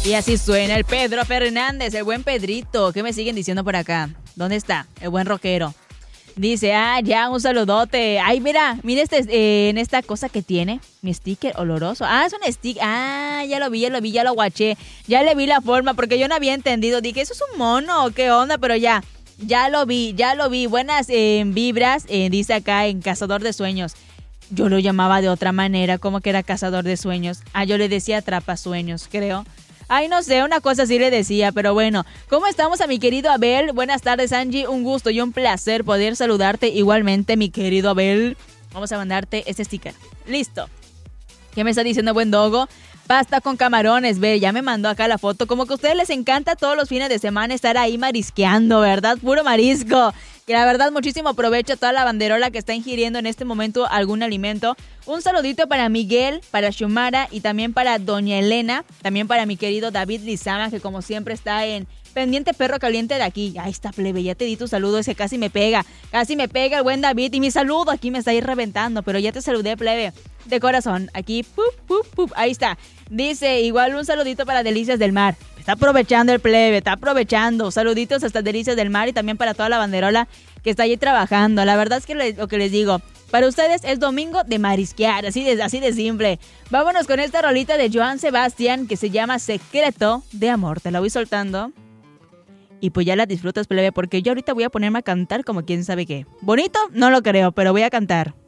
Y así suena el Pedro Fernández, el buen Pedrito. ¿Qué me siguen diciendo por acá? ¿Dónde está? El buen rockero. Dice, ya, un saludote. Ay, mira en esta cosa que tiene, mi sticker oloroso. Es un sticker. Ya lo vi, ya lo guaché. Ya le vi la forma porque yo no había entendido. Dije, ¿eso es un mono? ¿Qué onda? Pero ya lo vi. Buenas vibras, dice acá en Cazador de Sueños. Yo lo llamaba de otra manera, como que era Cazador de Sueños. Yo le decía Atrapasueños, creo. No sé, una cosa así le decía, pero bueno. ¿Cómo estamos a mi querido Abel? Buenas tardes, Angie. Un gusto y un placer poder saludarte igualmente, mi querido Abel. Vamos a mandarte este sticker. Listo. ¿Qué me está diciendo buen Dogo? Pasta con camarones, ve, ya me mandó acá la foto. Como que a ustedes les encanta todos los fines de semana estar ahí marisqueando, ¿verdad? Puro marisco. Y la verdad, muchísimo provecho a toda la banderola que está ingiriendo en este momento algún alimento. Un saludito para Miguel, para Shumara y también para Doña Elena. También para mi querido David Lizama, que como siempre está en pendiente perro caliente de aquí. Ahí está, plebe, ya te di tu saludo, ese casi me pega el buen David. Y mi saludo aquí me está ahí reventando, pero ya te saludé, plebe, de corazón. Aquí, ahí está. Dice, igual un saludito para Delicias del Mar. Está aprovechando el plebe, está aprovechando. Saluditos hasta Delicias del Mar y también para toda la banderola que está allí trabajando. La verdad es que lo que les digo, para ustedes es domingo de marisquear, así de simple. Vámonos con esta rolita de Joan Sebastián que se llama Secreto de Amor. Te la voy soltando. Y pues ya la disfrutas, plebe, porque yo ahorita voy a ponerme a cantar como quién sabe qué. ¿Bonito? No lo creo, pero voy a cantar.